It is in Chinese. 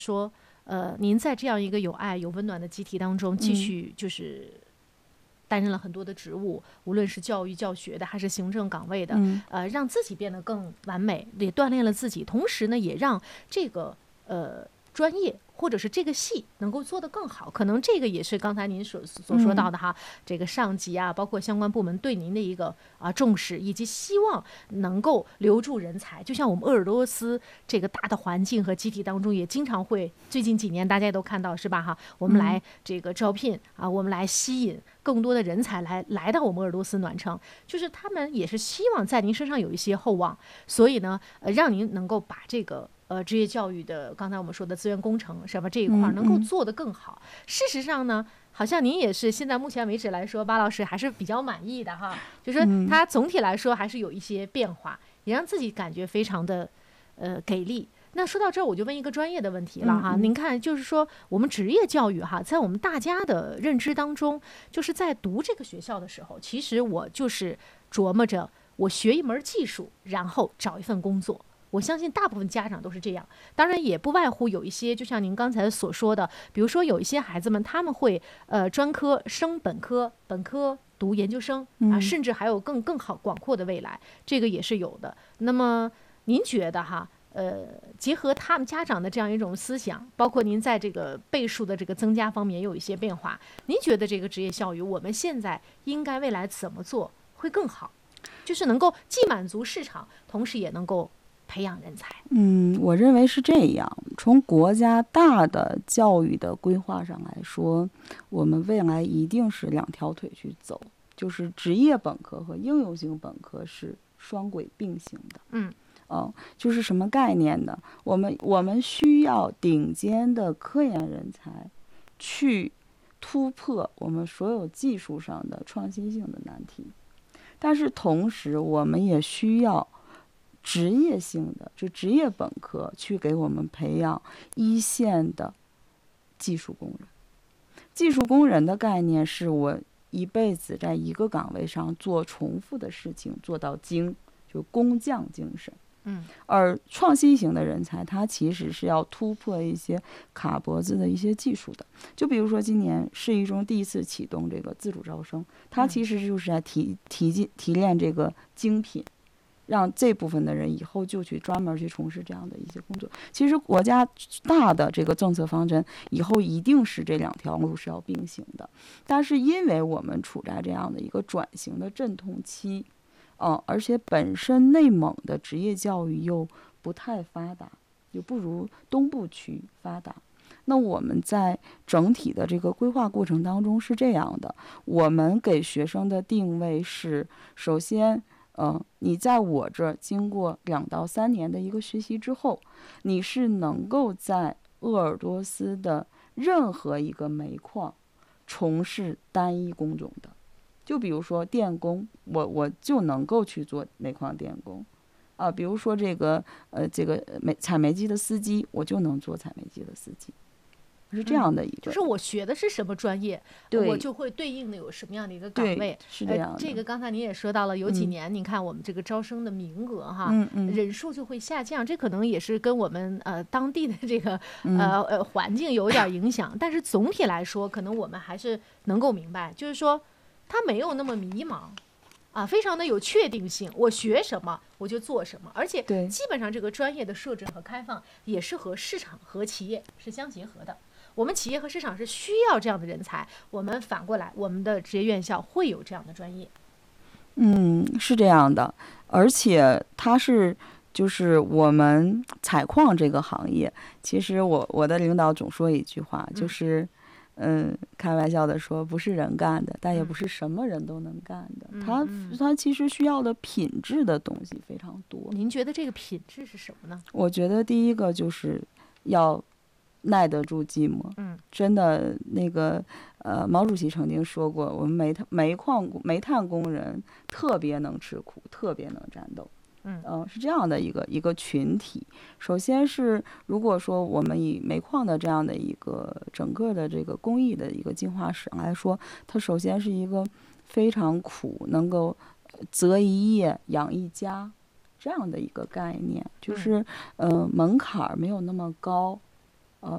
您在这样一个有爱有温暖的集体当中，继续就是担任了很多的职务，无论是教育教学的还是行政岗位的，让自己变得更完美，也锻炼了自己，同时呢，也让这个专业或者是这个戏能够做得更好。可能这个也是刚才您所说到的哈，这个上级啊，包括相关部门对您的一个重视，以及希望能够留住人才。就像我们鄂尔多斯这个大的环境和集体当中，也经常会最近几年大家也都看到是吧哈，我们来这个招聘啊，我们来吸引更多的人才来到我们鄂尔多斯暖城，就是他们也是希望在您身上有一些厚望，所以呢，让您能够把这个职业教育的刚才我们说的资源工程什么这一块能够做得更好。事实上呢，好像您也是现在目前为止来说，巴老师还是比较满意的哈，就是他总体来说还是有一些变化，也让自己感觉非常的给力。那说到这儿，我就问一个专业的问题了哈，您看，就是说我们职业教育哈，在我们大家的认知当中，就是在读这个学校的时候，其实我就是琢磨着我学一门技术，然后找一份工作。我相信大部分家长都是这样，当然也不外乎有一些，就像您刚才所说的，比如说有一些孩子们他们会专科升本科，本科读研究生啊，甚至还有更好广阔的未来，这个也是有的。那么您觉得哈？结合他们家长的这样一种思想，包括您在这个倍数的这个增加方面也有一些变化，您觉得这个职业教育我们现在应该未来怎么做会更好？就是能够既满足市场，同时也能够培养人才。 我认为是这样。从国家大的教育的规划上来说，我们未来一定是两条腿去走，就是职业本科和应用性本科是双轨并行的。就是什么概念呢？我们需要顶尖的科研人才去突破我们所有技术上的创新性的难题，但是同时我们也需要职业性的，就职业本科去给我们培养一线的技术工人。技术工人的概念是我一辈子在一个岗位上做重复的事情，做到精，就工匠精神。而创新型的人才，他其实是要突破一些卡脖子的一些技术的。就比如说今年市一中第一次启动这个自主招生，它其实就是在提炼这个精品，让这部分的人以后就去专门去从事这样的一些工作。其实国家大的这个政策方针以后一定是这两条路是要并行的，但是因为我们处在这样的一个转型的阵痛期，而且本身内蒙的职业教育又不太发达，又不如东部区发达。那我们在整体的这个规划过程当中是这样的，我们给学生的定位是，首先你在我这儿经过2到3年的一个学习之后，你是能够在鄂尔多斯的任何一个煤矿从事单一工种的。就比如说电工，我就能够去做煤矿电工比如说这个采煤机的司机，我就能做采煤机的司机。是这样的一个， 就是我学的是什么专业，我就会对应的有什么样的一个岗位， 是这样的。 这个刚才您也说到了，有几年你看我们这个招生的名额哈，人数就会下降，这可能也是跟我们当地的这个环境有点影响，但是总体来说，可能我们还是能够明白，就是说他没有那么迷茫。非常的有确定性，我学什么我就做什么，而且基本上这个专业的设置和开放也是和市场和企业是相结合的。我们企业和市场是需要这样的人才，我们反过来我们的职业院校会有这样的专业。 是这样的，而且它是就是我们采矿这个行业，其实我的领导总说一句话，就是开玩笑的说，不是人干的，但也不是什么人都能干的。它其实需要的品质的东西非常多。 您觉得这个品质是什么呢？ 我觉得第一个就是要耐得住寂寞。真的那个毛主席曾经说过，我们煤炭工人特别能吃苦，特别能战斗。是这样的一个群体。首先是如果说我们以煤矿的这样的一个整个的这个工艺的一个进化史来说，它首先是一个非常苦，能够择一业养一家这样的一个概念，就是门槛没有那么高，